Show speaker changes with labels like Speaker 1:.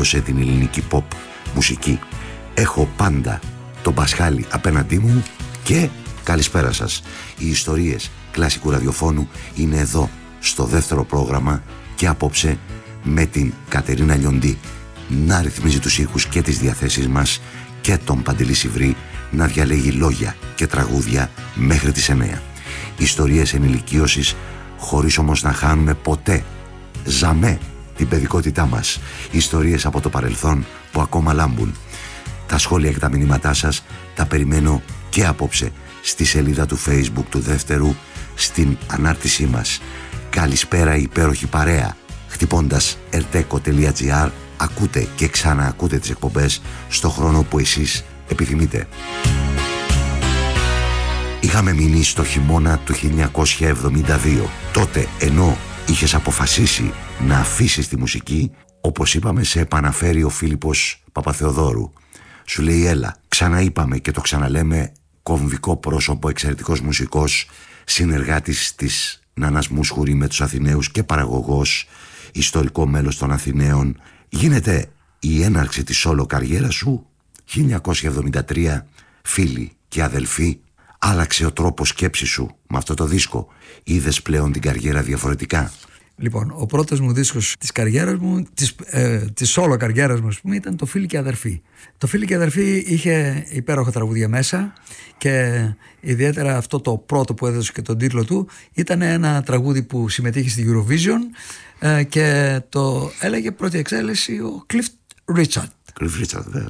Speaker 1: έδωσε την ελληνική pop μουσική. Έχω πάντα τον Πασχάλη απέναντί μου και καλησπέρα σας. Οι ιστορίες κλασικού ραδιοφώνου είναι εδώ στο δεύτερο πρόγραμμα και απόψε με την Κατερίνα Λιοντή να ρυθμίζει τους ήχους και τις διαθέσεις μας και τον Παντελή Σιβρή να διαλέγει λόγια και τραγούδια μέχρι τις 9. Ιστορίες ενηλικίωσης χωρίς όμως να χάνουμε ποτέ ζαμέ την παιδικότητά μας. Ιστορίες από το παρελθόν που ακόμα λάμπουν. Τα σχόλια και τα μηνύματά σας τα περιμένω και απόψε στη σελίδα του Facebook του δεύτερου, στην ανάρτησή μας. Καλησπέρα υπέροχη παρέα. Χτυπώντας erteco.gr ακούτε και ξαναακούτε τις εκπομπές στο χρόνο που εσείς επιθυμείτε. Είχαμε μείνει στο χειμώνα του 1972. Τότε, ενώ είχες αποφασίσει να αφήσεις τη μουσική, όπως είπαμε, σε επαναφέρει ο Φίλιππος Παπαθεοδόρου. Σου λέει έλα, ξαναείπαμε και το ξαναλέμε, κομβικό πρόσωπο, εξαιρετικός μουσικός, συνεργάτης της Νάνας Μούσχουρη με τους Αθηναίους και παραγωγός, ιστορικό μέλος των Αθηναίων. Γίνεται η έναρξη της σόλο καριέρα σου 1973, φίλοι και αδελφοί. Άλλαξε ο τρόπος σκέψης σου με αυτό το δίσκο? Είδες πλέον την καριέρα διαφορετικά?
Speaker 2: Λοιπόν, ο πρώτος μου δίσκος της καριέρας μου, της solo καριέρας μου, ας πούμε, ήταν το Φίλοι και Αδερφοί. Το Φίλοι και Αδερφοί είχε υπέροχα τραγούδια μέσα και ιδιαίτερα αυτό το πρώτο που έδωσε και τον τίτλο του ήταν ένα τραγούδι που συμμετείχε στη Eurovision και το έλεγε πρώτη εξέλιξη ο Cliff Richard.
Speaker 1: Cliff Richard, βέβαια.